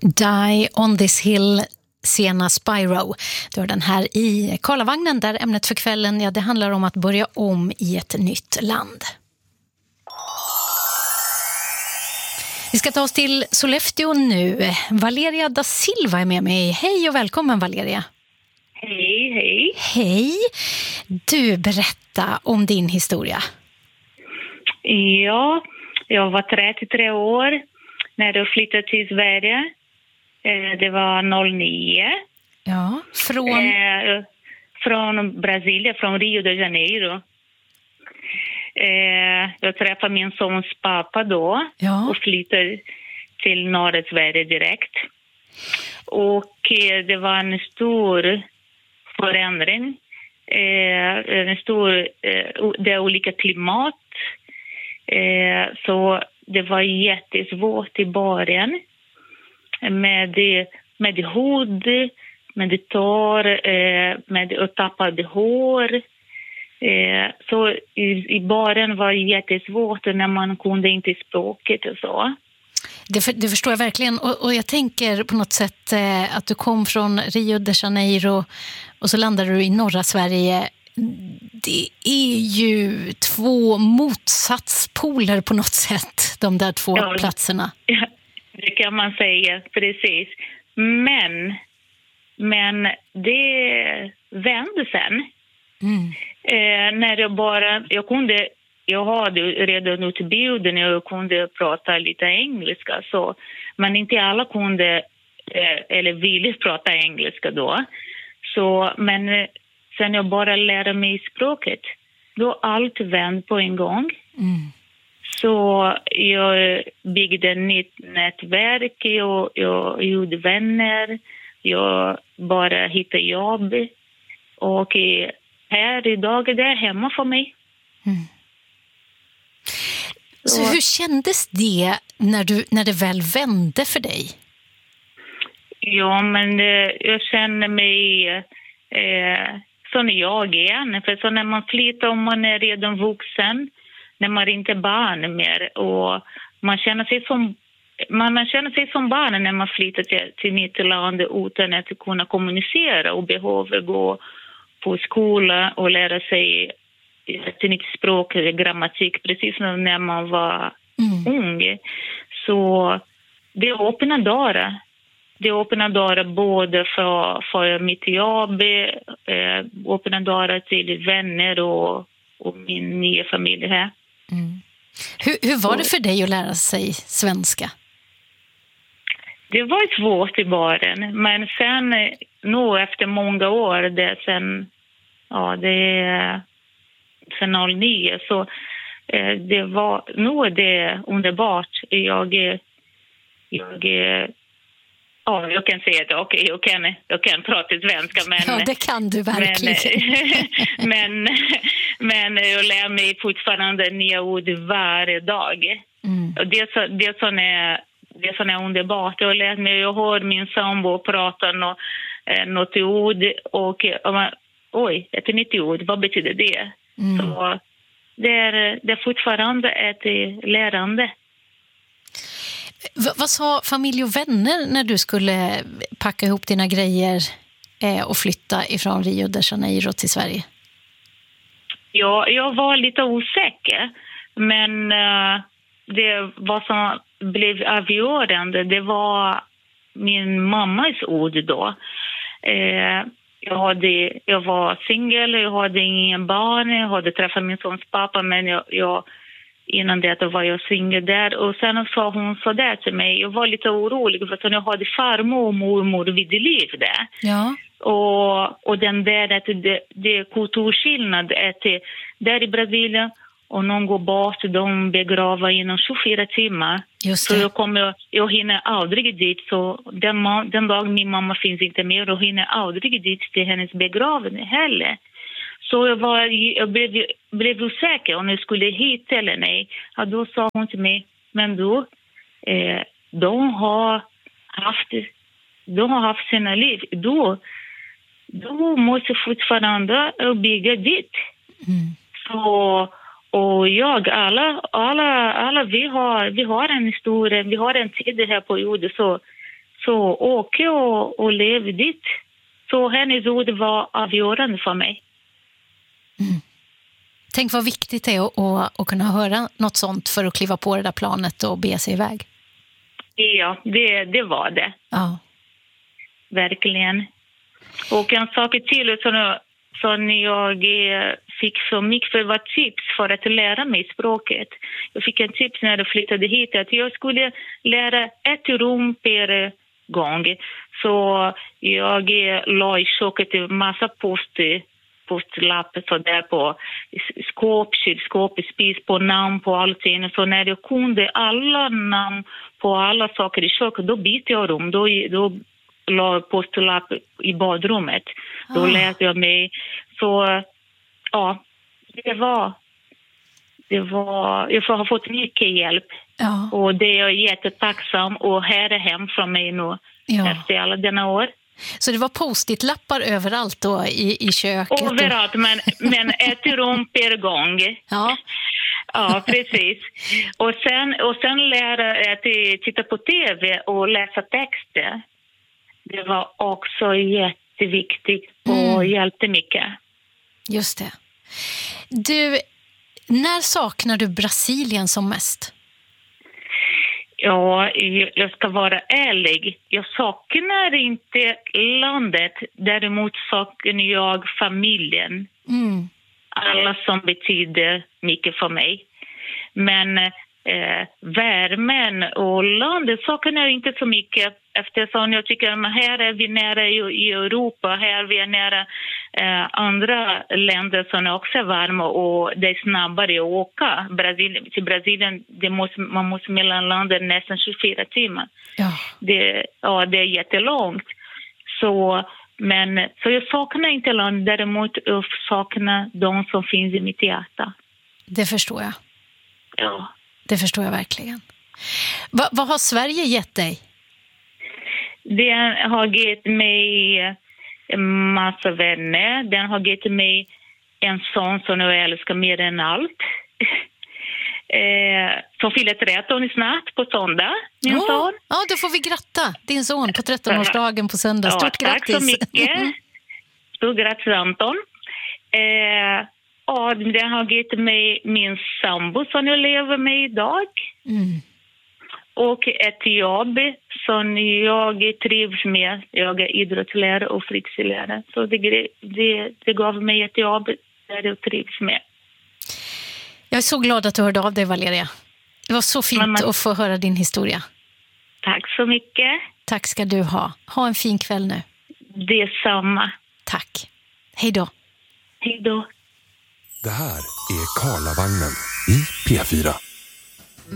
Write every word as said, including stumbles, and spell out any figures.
Die on this hill, Sena Spyro. Du har den här i Karlavagnen där ämnet för kvällen, ja, det handlar om att börja om i ett nytt land. Vi ska ta oss till Sollefteå nu. Valeria da Silva är med mig. Hej och välkommen, Valeria. Hej, hej. Hej. Du, berätta om din historia. Ja, jag var trettiotre år när jag flyttade till Sverige. Det var noll nio. Ja, från? Eh, från Brasilien, från Rio de Janeiro. Eh, jag träffade min sons pappa då, ja, och flyttade till norra Sverige direkt. Och eh, det var en stor förändring. Eh, en stor, eh, det är olika klimat. Eh, så det var jättesvårt i början. Med, med hud, med tår, eh, med tappade hår. Eh, så i, i början var det jättesvårt när man kunde inte språket och så. Det, för, det förstår jag verkligen. Och, och jag tänker på något sätt eh, att du kom från Rio de Janeiro och så landade du i norra Sverige. Det är ju två motsatspoler på något sätt, de där två ja, platserna. Ja, det kan man säga, precis. Men, men det vände sen. Mm. Eh, när jag bara, jag kunde, jag hade redan utbildning och jag kunde prata lite engelska, så, men inte alla kunde eh, eller ville prata engelska då. Så, men eh, sen jag bara lärde mig språket, då allt vände på en gång. Mm. Så jag byggde ett nytt nätverk och jag gjorde vänner. Jag bara hittade jobb. Och här idag är det hemma för mig. Mm. Så, så hur kändes det när, du, när det väl vände för dig? Ja, men eh, jag känner mig eh, som jag igen. För så när man flyttar och man är redan vuxen, när man inte är barn mer, och man känner sig som man, man känner sig som barn när man flyttar till, till nytt land utan att kunna kommunicera och behöver gå på skola och lära sig ett nytt språk, grammatik, precis som när man var mm. ung. Så det öppnar dörrar. Det öppnar dörrar både för, för mitt jobb, eh, öppnar dörrar till vänner och, och min nya familj här. Mm. Hur, hur var det för dig att lära sig svenska? Det var svårt i början, men sen nu efter många år, det sen, ja, det är sen noll nio, så eh, det var, nu är det underbart. Jag, jag, ja, jag kan säga att okej, jag kan, jag kan prata svenska, men ja, det kan du verkligen. Men, men, men jag lär mig fortfarande nya ord varje dag. Mm. Och det, så, det, så är, det så är underbart. Jag lär mig, jag hör min sambo prata no, eh, något ord och, och man, oj, ett nytt ord, vad betyder det? Mm. Så det är, det är fortfarande ett lärande. V- vad sa familj och vänner när du skulle packa ihop dina grejer eh, och flytta ifrån Rio de Janeiro till Sverige? Ja, jag var lite osäker, men uh, det vad som blev avgörande, det var min mammas ord då. Uh, jag, hade, jag var singel, jag hade ingen barn, jag hade träffat min sons pappa, men jag, jag, innan det var jag singel där. Och sen sa hon så där till mig, jag var lite orolig för att jag hade farmor och mormor vid liv där. Ja. Och, och den där, att det, det är kulturskillnad, att där i Brasilien, och någon går bort, de begravar inom tjugofyra timmar. Just det. Så jag, kommer, jag hinner aldrig dit. Så den, den dag min mamma finns inte mer, och hinner aldrig dit till hennes begravning heller. Så jag, var, jag blev, blev osäker om jag skulle hit eller nej. Och då sa hon till mig, men då, eh, de har haft, de har haft sina liv. Då, då måste fortfarande bygga dit. Mm. Så... Och jag, alla, alla, alla vi, har, vi har en historia, vi har en tid här på jorden, så, så åker jag och lever dit. Så hennes ord var avgörande för mig. Mm. Tänk vad viktigt det är att, att, att kunna höra något sånt för att kliva på det där planet och bege sig iväg. Ja, det, det var det. Ja. Verkligen. Och en sak till som, som jag fick så mycket för var tips för att lära mig språket. Jag fick en tips när jag flyttade hit att jag skulle lära ett rum per gång. Så jag la i köket en massa post, postlappar så där på skåp, kylskåp, spis på namn på allting. Så när jag kunde alla namn på alla saker i köket, då bytte jag rum. Då, då la postlapp i badrummet. Då ah. lärde jag mig. Så ja, det var... Det var, jag har fått mycket hjälp. Ja. Och det är jag jättetacksam. Och här är hem från mig nu. Ja. Efter alla denna år. Så det var post-it-lappar överallt då i, i köket? Överallt, och... men, men ett rum per gång. Ja. Ja, precis. Och sen, och sen lära att titta på tv och läsa texter. Det var också jätteviktigt och mm. hjälpte mycket. Just det. Du, när saknar du Brasilien som mest? Ja, jag ska vara ärlig. Jag saknar inte landet. Däremot saknar jag familjen. Mm. Alla som betyder mycket för mig. Men eh, värmen och landet saknar jag inte så mycket. Eftersom jag tycker att här är vi nära i, i Europa. Här är vi nära eh, andra länder som också är varma. Och det är snabbare att åka. Brasilien, till Brasilien det måste, man måste mellan landet nästan tjugofyra timmar. Ja. Det, ja, det är jättelångt. Så, men, så jag saknar inte landet. Däremot jag saknar de som finns i mitt hjärta. Det förstår jag. Ja. Det förstår jag verkligen. Va, vad har Sverige gett dig? Den har gett mig en massa vänner. Den har gett mig en son som jag älskar mer än allt. eh, som fyller tretton snart på söndag, min oh, son. Ja, då får vi gratta din son på trettonårsdagen på söndag. Stort ja, grattis. Tack så mycket. Stort grattis, Anton. Eh, ja, den har gett mig min sambo som jag lever med idag. Mm. Och ett jobb som jag trivs med. Jag är idrottslärare och fritidslärare. Så det, det, det gav mig ett jobb där jag trivs med. Jag är så glad att du hörde av dig, Valeria. Det var så fint Mamma. att få höra din historia. Tack så mycket. Tack ska du ha. Ha en fin kväll nu. Detsamma. Tack. Hej då. Hej då. Det här är Karlavagnen i P fyra.